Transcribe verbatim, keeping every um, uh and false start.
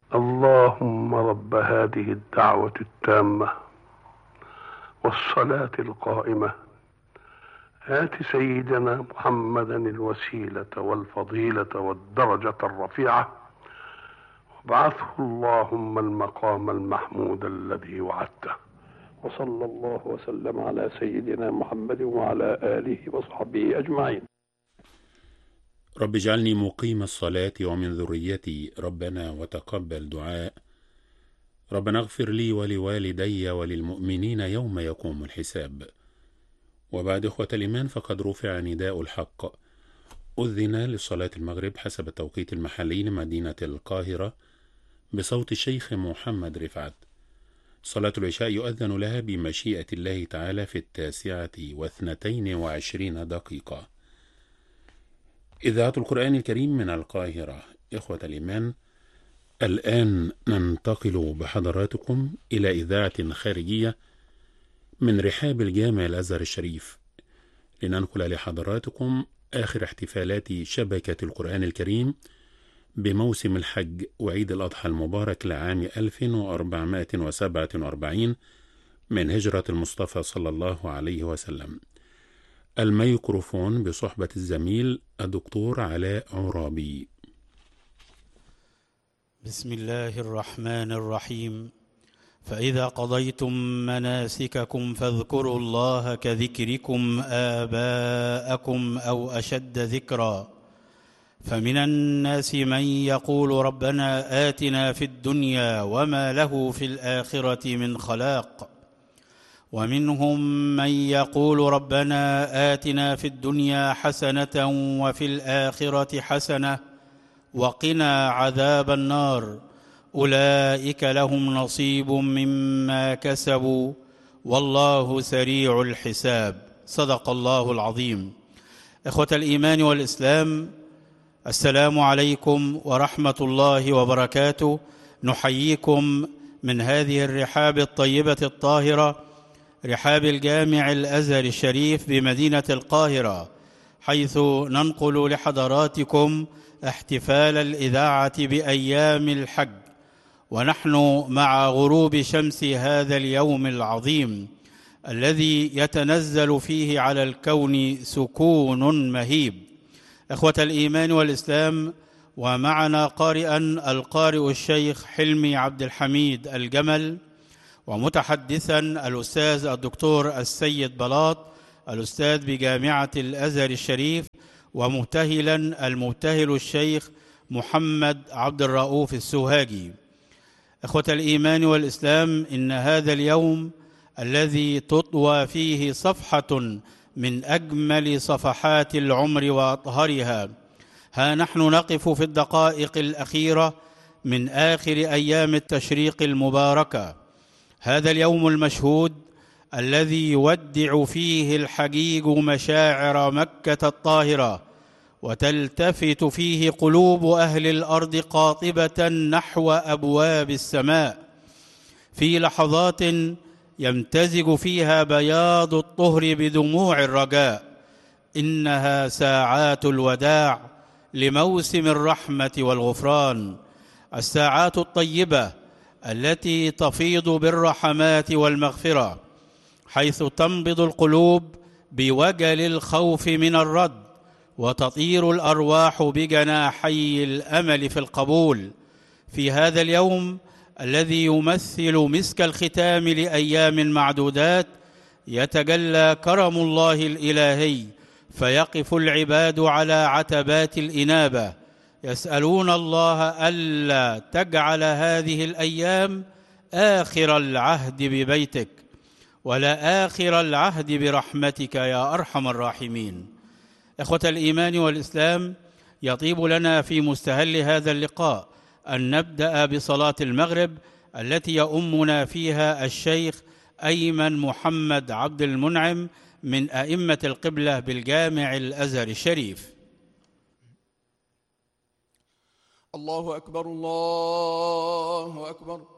اللهم رب هذه الدعوة التامة والصلاة القائمة آت سيدنا محمدا الوسيلة والفضيلة والدرجة الرفيعة وابعثه اللهم المقام المحمود الذي وعدته. وصلى الله وسلم على سيدنا محمد وعلى آله وصحبه أجمعين. رب اجعلني مقيم الصلاة ومن ذريتي ربنا وتقبل دعاء. ربنا اغفر لي ولوالدي وللمؤمنين يوم يقوم الحساب. وبعد إخوة الإيمان، فقد رفع نداء الحق. أذن لصلاة المغرب حسب التوقيت المحلي لمدينة القاهرة بصوت الشيخ محمد رفعت. صلاة العشاء يؤذن لها بمشيئة الله تعالى في التاسعة واثنتين وعشرين دقيقة. إذاعة القرآن الكريم من القاهرة. إخوة الإيمان، الآن ننتقل بحضراتكم إلى إذاعة خارجية من رحاب الجامع الأزهر الشريف، لننقل لحضراتكم آخر احتفالات شبكة القرآن الكريم بموسم الحج وعيد الأضحى المبارك لعام ألف وأربعمائة وسبعة وأربعين من هجرة المصطفى صلى الله عليه وسلم. الميكروفون بصحبة الزميل الدكتور علاء عرابي. بسم الله الرحمن الرحيم. فإذا قضيتم مناسككم فاذكروا الله كذكركم آباءكم أو أشد ذكرا. فمن الناس من يقول ربنا آتنا في الدنيا وما له في الآخرة من خلاق، ومنهم من يقول ربنا آتنا في الدنيا حسنة وفي الآخرة حسنة وقنا عذاب النار، أولئك لهم نصيب مما كسبوا والله سريع الحساب. صدق الله العظيم. إخوة الإيمان والإسلام، السلام عليكم ورحمة الله وبركاته. نحييكم من هذه الرحاب الطيبة الطاهرة، رحاب الجامع الأزهر الشريف بمدينة القاهرة، حيث ننقل لحضراتكم احتفال الإذاعة بأيام الحج، ونحن مع غروب شمس هذا اليوم العظيم الذي يتنزل فيه على الكون سكون مهيب. إخوة الإيمان والإسلام، ومعنا قارئا القارئ الشيخ حلمي عبد الحميد الجمل، ومتحدثا الأستاذ الدكتور السيد بلاط الأستاذ بجامعة الأزهر الشريف، ومبتهلا المبتهل الشيخ محمد عبد الرؤوف السوهاجي. إخوة الإيمان والإسلام، إن هذا اليوم الذي تطوى فيه صفحة من أجمل صفحات العمر وأطهرها، ها نحن نقف في الدقائق الأخيرة من آخر أيام التشريق المباركة. هذا اليوم المشهود الذي يودع فيه الحجيج مشاعر مكة الطاهرة، وتلتفت فيه قلوب أهل الأرض قاطبة نحو أبواب السماء، في لحظات يمتزج فيها بياض الطهر بدموع الرجاء. إنها ساعات الوداع لموسم الرحمة والغفران، الساعات الطيبة التي تفيض بالرحمات والمغفرة، حيث تنبض القلوب بوجل الخوف من الرد، وتطير الأرواح بجناحي الأمل في القبول. في هذا اليوم الذي يمثل مسك الختام لأيام معدودات، يتجلى كرم الله الإلهي، فيقف العباد على عتبات الإنابة يسألون الله ألا تجعل هذه الأيام آخر العهد ببيتك، ولا آخر العهد برحمتك يا أرحم الراحمين. إخوة الإيمان والإسلام، يطيب لنا في مستهل هذا اللقاء أن نبدأ بصلاة المغرب التي يؤمنا فيها الشيخ أيمن محمد عبد المنعم من أئمة القبلة بالجامع الأزهر الشريف. الله أكبر، الله أكبر.